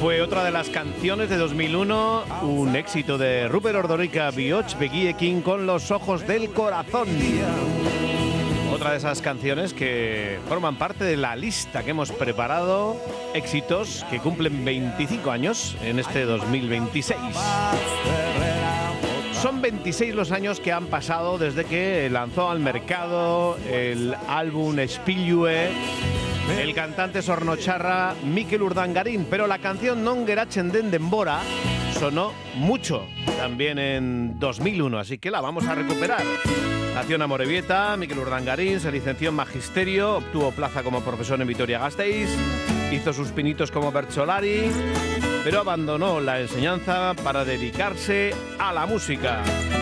Fue otra de las canciones de 2001, un éxito de Rupert Ordorica Bioch Begiekin con Los ojos del corazón. Otra de esas canciones que forman parte de la lista que hemos preparado, éxitos que cumplen 25 años en este 2026. Son 26 los años que han pasado desde que lanzó al mercado el álbum Spillue el cantante sornocharra Mikel Urdangarín, pero la canción Non geratzen den denbora sonó mucho también en 2001, así que la vamos a recuperar. Nació en Amorebieta, Mikel Urdangarín se licenció en Magisterio, obtuvo plaza como profesor en Vitoria-Gasteiz, hizo sus pinitos como bertsolari, pero abandonó la enseñanza para dedicarse a la música.